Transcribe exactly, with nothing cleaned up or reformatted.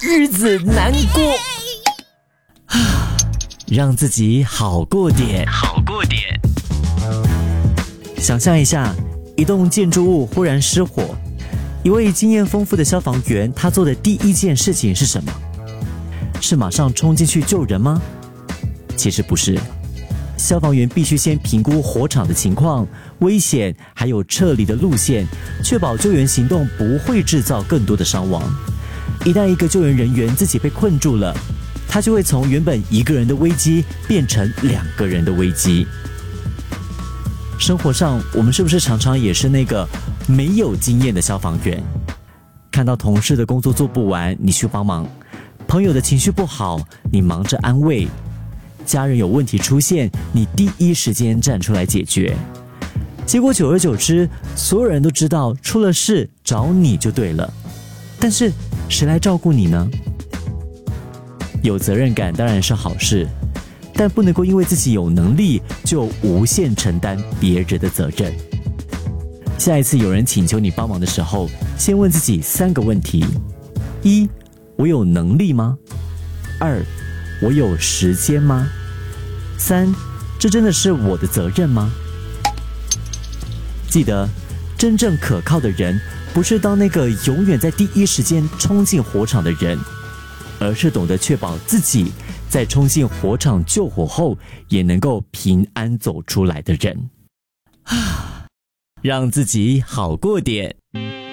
日子难过。让自己好过点，好过点。想象一下，一栋建筑物忽然失火，一位经验丰富的消防员，他做的第一件事情是什么？是马上冲进去救人吗？其实不是。消防员必须先评估火场的情况、危险，还有撤离的路线，确保救援行动不会制造更多的伤亡。一旦一个救援人员自己被困住了，他就会从原本一个人的危机变成两个人的危机。生活上，我们是不是常常也是那个没有经验的消防员？看到同事的工作做不完，你去帮忙；朋友的情绪不好，你忙着安慰；家人有问题出现，你第一时间站出来解决。结果久而久之，所有人都知道出了事找你就对了，但是谁来照顾你呢？有责任感当然是好事，但不能够因为自己有能力就无限承担别人的责任。下一次有人请求你帮忙的时候，先问自己三个问题：一，我有能力吗？二，我有时间吗？三，这真的是我的责任吗？记得，真正可靠的人，不是当那个永远在第一时间冲进火场的人，而是懂得确保自己在冲进火场救火后，也能够平安走出来的人。让自己好过点。